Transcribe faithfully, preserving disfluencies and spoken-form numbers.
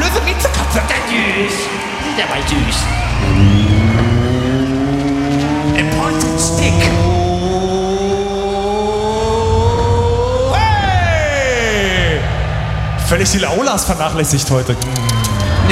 fabulöse Miezekatze. Der süß. Der war süß. A pointed stick. Hey! Völlig die Laulas vernachlässigt heute.